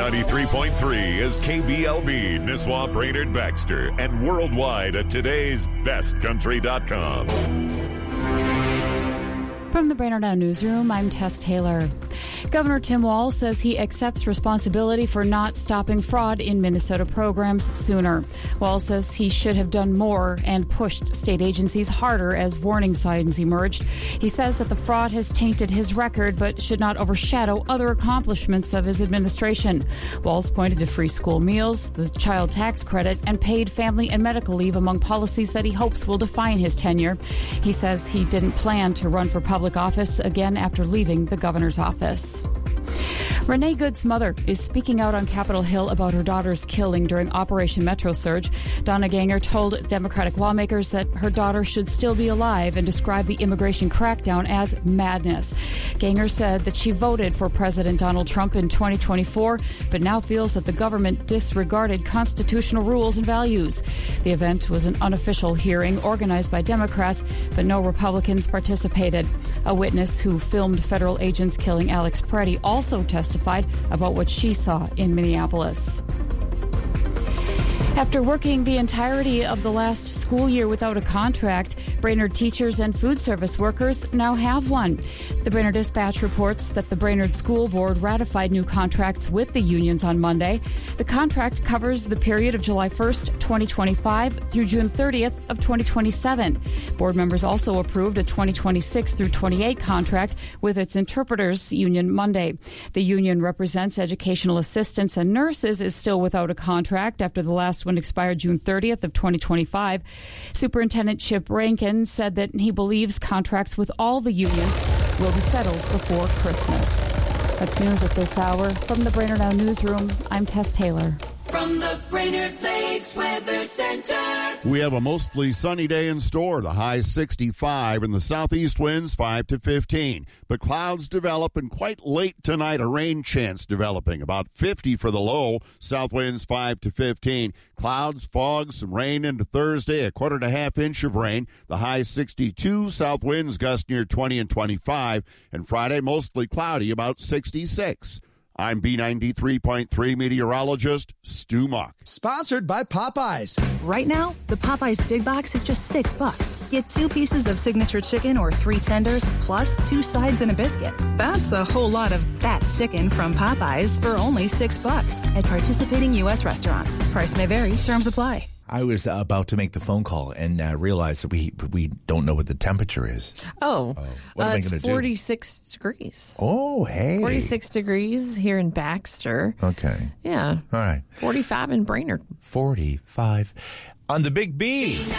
B93.3 is KBLB, Nisswa, Brainerd, Baxter, and worldwide at today'sbestcountry.com. From the Brainerd Now Newsroom, I'm Tess Taylor. Governor Tim Walz says he accepts responsibility for not stopping fraud in Minnesota programs sooner. Walz says he should have done more and pushed state agencies harder as warning signs emerged. He says that the fraud has tainted his record but should not overshadow other accomplishments of his administration. Walz pointed to free school meals, the child tax credit, and paid family and medical leave among policies that he hopes will define his tenure. He says he didn't plan to run for public office again after leaving the governor's office. Renee Good's mother is speaking out on Capitol Hill about her daughter's killing during Operation Metro Surge. Donna Ganger told Democratic lawmakers that her daughter should still be alive and described the immigration crackdown as madness. Ganger said that she voted for President Donald Trump in 2024, but now feels that the government disregarded constitutional rules and values. The event was an unofficial hearing organized by Democrats, but no Republicans participated. A witness who filmed federal agents killing Alex Preddy also testified about what she saw in Minneapolis. After working the entirety of the last school year without a contract, Brainerd teachers and food service workers now have one. The Brainerd Dispatch reports that the Brainerd School Board ratified new contracts with the unions on Monday. The contract covers the period of July 1st, 2025 through June 30th of 2027. Board members also approved a 2026 through 28 contract with its interpreters union Monday. The union represents educational assistants and nurses is still without a contract after the last one expired June 30th of 2025. Superintendent Chip Rankin said that he believes contracts with all the unions will be settled before Christmas. That's news at this hour. From the Brainerd Now Newsroom, I'm Tess Taylor. From the Brainerd Lakes Weather Center. We have a mostly sunny day in store. The high 65 and the southeast winds 5 to 15. But clouds develop and quite late tonight a rain chance developing. About 50 for the low. South winds 5 to 15. Clouds, fog, some rain into Thursday. 1/4 inch of rain. The high 62. South winds gust near 20 and 25. And Friday mostly cloudy about 66. I'm B93.3 meteorologist Stu Muck. Sponsored by Popeyes. Right now, the Popeyes Big Box is just $6. Get 2 pieces of signature chicken or 3 tenders, plus 2 sides and a biscuit. That's a whole lot of that chicken from Popeyes for only $6 at participating U.S. restaurants. Price may vary. Terms apply. I was about to make the phone call and realized that we don't know what the temperature is. What am I going to do? 46 degrees. Oh, hey. 46 degrees here in Baxter. Okay. Yeah. All right. 45 in Brainerd. 45 on the Big B.